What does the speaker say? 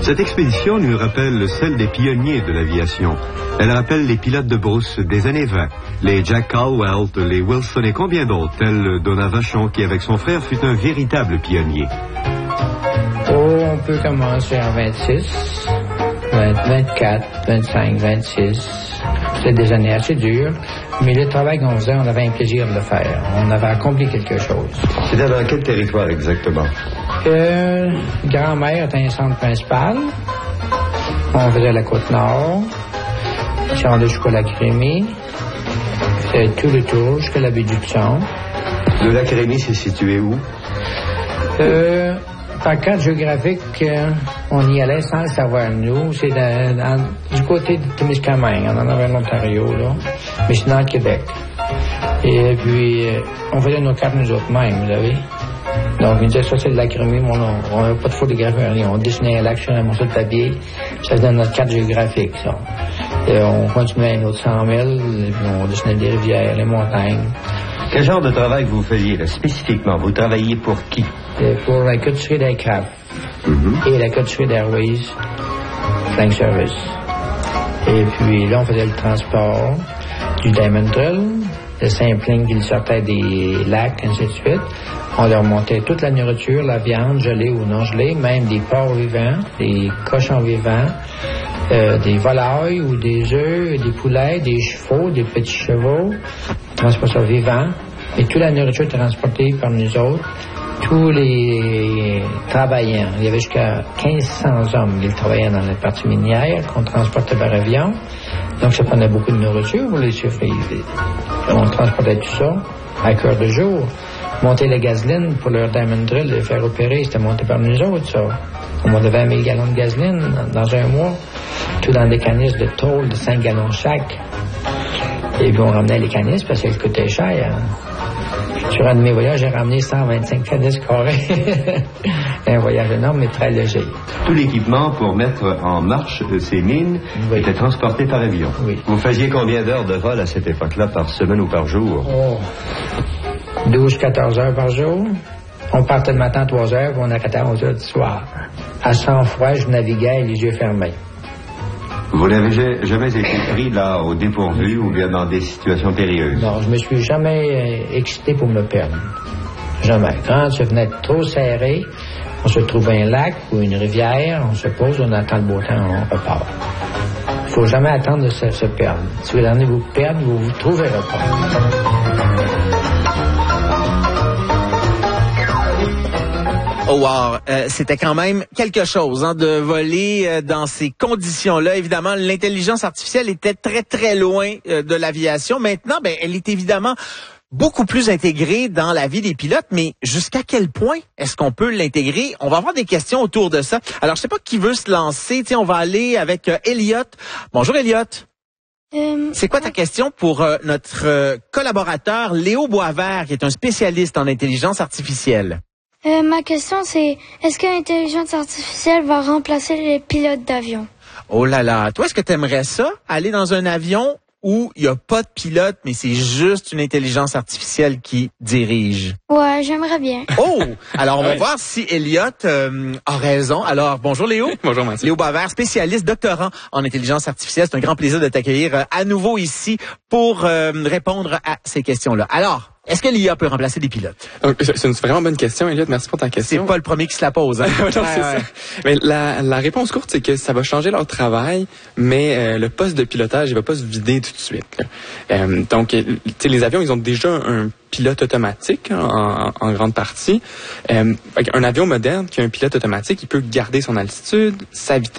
Cette expédition nous rappelle celle des pionniers de l'aviation. Elle rappelle les pilotes de brousse des années 20, les Jack Caldwell, les Wilson et combien d'autres, tels Donat Vachon qui, avec son frère, fut un véritable pionnier. On peut commencer en 26, 24, 25, 26. C'était des années assez dures, mais le travail qu'on faisait, on avait un plaisir de le faire. On avait accompli quelque chose. C'était dans quel territoire exactement? Grand-Mère était un centre principal. On faisait la Côte-Nord. Si on allait jusqu'au lac Rémy. C'était tout le tour jusqu'à la baie du Thon. Le lac Rémy, c'est situé où? Par cadre géographique, on y allait sans le savoir, nous. C'est du côté de Témiscamingue, on en avait en Ontario, là. Mais c'est dans le Québec. Et puis, on faisait nos cartes nous autres mêmes, vous savez. Donc, on disait, ça, c'est le lac Rémy, mais on n'avait pas de photographie, rien. On dessinait un lac sur un morceau de papier. Ça faisait notre carte géographique, ça. Et on continuait un autre 100 000, et puis on dessinait des rivières, les montagnes. Quel genre de travail vous faisiez, là, spécifiquement? Vous travailliez pour qui? Pour la côte d'Aircraft et la côte d'Airways, Flying Service. Et puis là, on faisait le transport du Diamond Drill, le sampling qui sortait des lacs, ainsi de suite. On leur montait toute la nourriture, la viande, gelée ou non gelée, même des porcs vivants, des cochons vivants, des volailles ou des œufs, des poulets, des chevaux, des petits chevaux, transporteurs vivants. Et toute la nourriture transportée par nous autres. Tous les travaillants, il y avait jusqu'à 1500 hommes qui travaillaient dans la partie minière qu'on transportait par avion. Donc ça prenait beaucoup de nourriture pour les surveiller. On transportait tout ça à cœur de jour. Monter la gasoline pour leur Diamond Drill, les faire opérer, c'était monté par nous autres, ça. On montait 20 000 gallons de gasoline dans un mois, tout dans des canisses de tôle de 5 gallons chaque. Et puis on ramenait les canisses parce qu'elles coûtaient cher. Sur un de mes voyages, j'ai ramené 125 canisses carrées. Un voyage énorme, mais très léger. Tout l'équipement pour mettre en marche ces mines était transporté par avion. Oui. Vous faisiez combien d'heures de vol à cette époque-là, par semaine ou par jour? 12-14 heures par jour. On partait le matin à 3 heures, puis on arrêtait à 11 heures du soir. À 100 fois, je naviguais les yeux fermés. Vous n'avez jamais été pris là au dépourvu ou bien dans des situations périlleuses? Non, je me suis jamais excité pour me perdre. Jamais. Quand ça venait trop serré, on se trouve un lac ou une rivière, on se pose, on attend le beau temps, on repart. Il faut jamais attendre de se perdre. Si vous allez vous perdre, vous vous trouverez pas. Oh wow, c'était quand même quelque chose de voler dans ces conditions-là. Évidemment, l'intelligence artificielle était très très loin de l'aviation. Maintenant, elle est évidemment beaucoup plus intégrée dans la vie des pilotes, mais jusqu'à quel point est-ce qu'on peut l'intégrer? On va avoir des questions autour de ça. Alors, je sais pas qui veut se lancer. Tiens, on va aller avec Elliot. Bonjour Elliot. C'est quoi ta question pour notre collaborateur Léo Boisvert, qui est un spécialiste en intelligence artificielle? Ma question, c'est, est-ce que l'intelligence artificielle va remplacer les pilotes d'avion? Oh là là, toi, est-ce que tu aimerais ça, aller dans un avion où il n'y a pas de pilote, mais c'est juste une intelligence artificielle qui dirige? Ouais, j'aimerais bien. Oh! Alors, on va voir si Elliot a raison. Alors, bonjour Léo. Bonjour Mathieu. Léo Boisvert, spécialiste, doctorant en intelligence artificielle. C'est un grand plaisir de t'accueillir à nouveau ici pour répondre à ces questions-là. Alors, est-ce que l'IA peut remplacer des pilotes? Donc, c'est une vraiment bonne question, Elliot. Merci pour ta question. C'est pas le premier qui se la pose. Hein? Non, c'est ça. Mais la réponse courte, c'est que ça va changer leur travail, mais le poste de pilotage, il va pas se vider tout de suite. Donc, les avions, ils ont déjà un pilote automatique en grande partie. Un avion moderne qui a un pilote automatique, il peut garder son altitude, sa vitesse.